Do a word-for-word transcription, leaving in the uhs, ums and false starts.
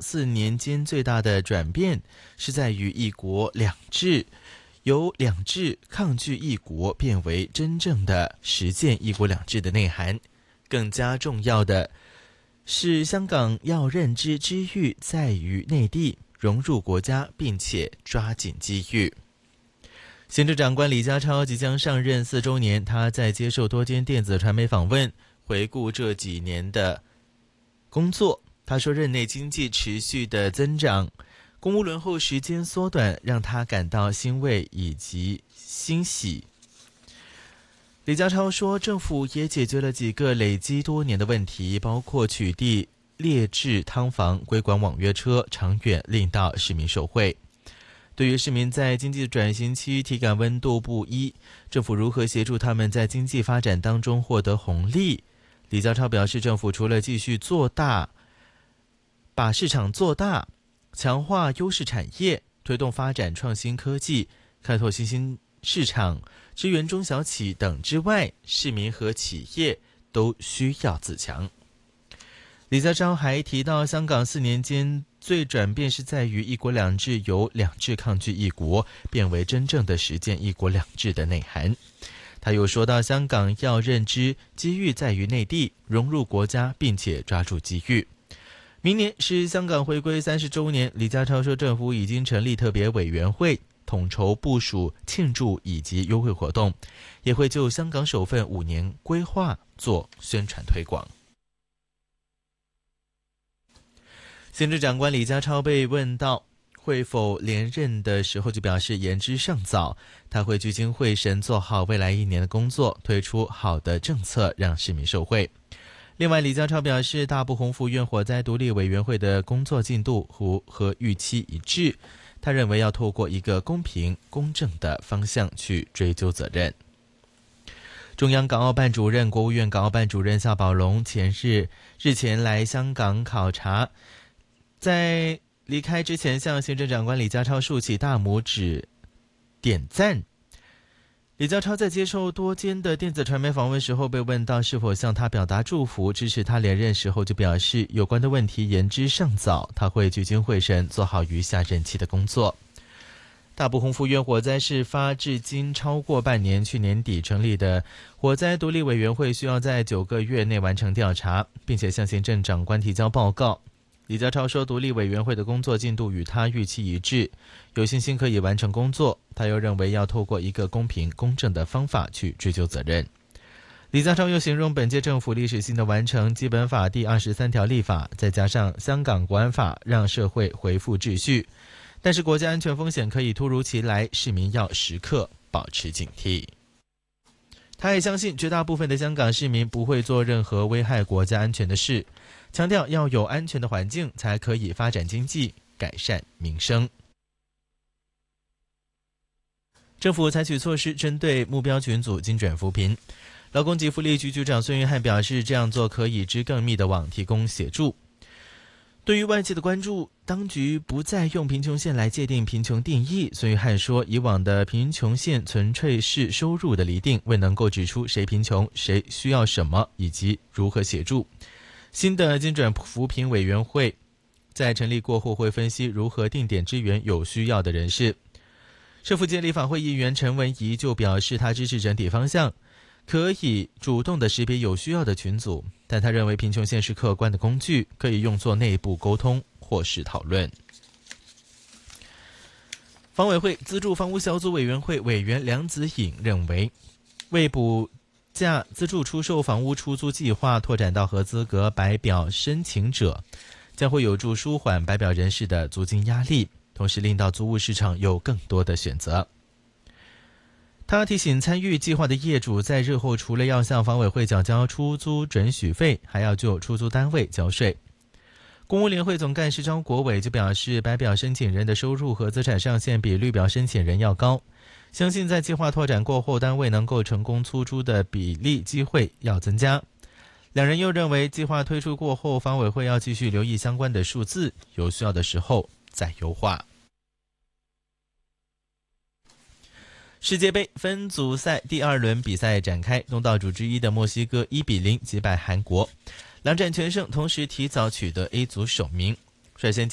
四年间最大的转变是在于一国两制，由两制抗拒一国变为真正的实践一国两制的内涵。更加重要的是，香港要认知机遇在于内地，融入国家，并且抓紧机遇。行政长官李家超即将上任四周年，他在接受多间电子传媒访问，回顾这几年的工作。他说，任内经济持续的增长，公屋轮候时间缩短，让他感到欣慰以及欣喜。李家超说，政府也解决了几个累积多年的问题，包括取缔劣质汤房、规管网约车，长远令到市民受惠。对于市民在经济转型期体感温度不一，政府如何协助他们在经济发展当中获得红利？李家超表示，政府除了继续做大，把市场做大，强化优势产业，推动发展创新科技，开拓新兴市场，支援中小企等之外，市民和企业都需要自强。李家超还提到，香港四年间最转变是在于一国两制由两制抗拒一国变为真正的实践一国两制的内涵。他又说到，香港要认知机遇在于内地，融入国家，并且抓住机遇。明年是香港回归三十周年，李家超说，政府已经成立特别委员会，统筹部署庆祝以及优惠活动，也会就香港首份五年规划做宣传推广。行政长官李家超被问到会否连任的时候，就表示言之尚早，他会聚精会神做好未来一年的工作，推出好的政策让市民受惠。另外，李家超表示，大埔洪福苑火灾独立委员会的工作进度和和预期一致，他认为要透过一个公平公正的方向去追究责任。中央港澳办主任、国务院港澳办主任夏宝龙前日日前来香港考察，在离开之前向行政长官李家超竖起大拇指点赞。李家超在接受多间的电子传媒访问时候被问到是否向他表达祝福支持他连任时候，就表示有关的问题言之尚早，他会聚精会神做好余下任期的工作。大埔洪福苑火灾事发至今超过半年，去年底成立的火灾独立委员会需要在九个月内完成调查，并且向行政长官提交报告。李家超说，独立委员会的工作进度与他预期一致，有信心可以完成工作。他又认为要透过一个公平公正的方法去追究责任。李家超又形容本届政府历史性的完成基本法第二十三条立法，再加上香港国安法，让社会恢复秩序。但是国家安全风险可以突如其来，市民要时刻保持警惕。他也相信绝大部分的香港市民不会做任何危害国家安全的事，强调要有安全的环境才可以发展经济，改善民生。政府采取措施针对目标群组精准扶贫，劳工及福利局局长孙玉菡表示，这样做可以织更密的网，提供协助。对于外界的关注，当局不再用贫穷线来界定贫穷定义。孙玉菡说，以往的贫穷线纯粹是收入的厘定，未能够指出谁贫穷、谁需要什么以及如何协助。新的精准扶贫委员会在成立过后会分析如何定点支援有需要的人士。社福界立法会议员陈文仪就表示，他支持整体方向，可以主动的识别有需要的群组，但他认为贫穷线是客观的工具，可以用作内部沟通或是讨论。房委会资助房屋小组委员会委员梁子颖认为，为补价资助出售房屋出租计划拓展到合资格白表申请者，将会有助舒缓白表人士的租金压力，同时令到租屋市场有更多的选择。他提醒参与计划的业主，在日后除了要向房委会缴交出租准许费，还要就出租单位交税。公屋联会总干事张国伟就表示，白表申请人的收入和资产上限比绿表申请人要高，相信在计划拓展过后，单位能够成功出租的比例机会要增加。两人又认为，计划推出过后，房委会要继续留意相关的数字，有需要的时候再优化。世界杯分组赛第二轮比赛展开，东道主之一的墨西哥一比零击败韩国，两战全胜，同时提早取得 A 组首名。率先